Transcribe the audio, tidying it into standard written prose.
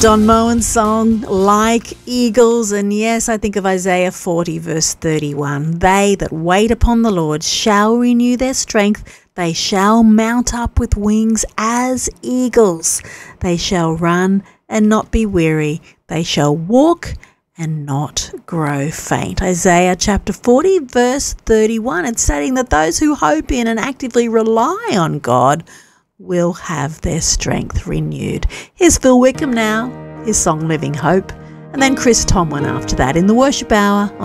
Don Moen's song, Like Eagles, and yes, I think of Isaiah 40 verse 31. They that wait upon the Lord shall renew their strength. They shall mount up with wings as eagles. They shall run and not be weary. They shall walk and not grow faint. Isaiah chapter 40 verse 31. It's stating that those who hope in and actively rely on God will have their strength renewed. Here's Phil Wickham now, his song Living Hope, and then Chris Tomlin after that in the Worship Hour.